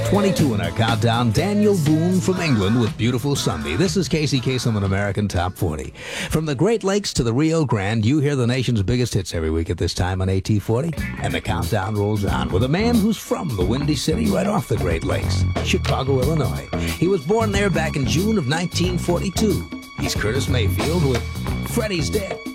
22 in our countdown, Daniel Boone from England with Beautiful Sunday. This is Casey Kasem on American Top 40. From the Great Lakes to the Rio Grande, you hear the nation's biggest hits every week at this time on AT40. And the countdown rolls on with a man who's from the Windy City right off the Great Lakes, Chicago, Illinois. He was born there back in June of 1942. He's Curtis Mayfield with Freddie's Dead.